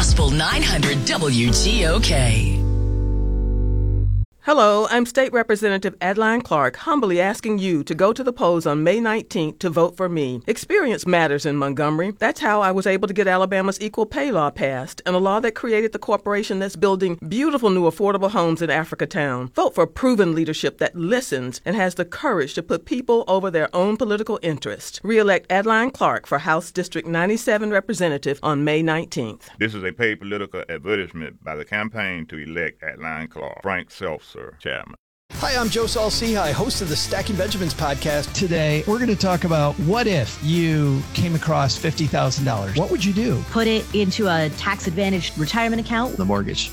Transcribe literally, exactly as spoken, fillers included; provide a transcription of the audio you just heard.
Gospel nine hundred W G O K. Hello, I'm State Representative Adeline Clark, humbly asking you to go to the polls on May nineteenth to vote for me. Experience matters in Montgomery. That's how I was able to get Alabama's equal pay law passed, and a law that created the corporation that's building beautiful new affordable homes in Africatown. Vote for proven leadership that listens and has the courage to put people over their own political interest. Re-elect Adeline Clark for House District ninety-seven Representative on May nineteenth. This is a paid political advertisement by the campaign to elect Adeline Clark. Frank Self. Sir, Chairman. Hi, I'm Joe Saul-Sehy, host of the Stacking Benjamins podcast. Today, we're going to talk about what if you came across fifty thousand dollars? What would you do? Put it into a tax-advantaged retirement account. The mortgage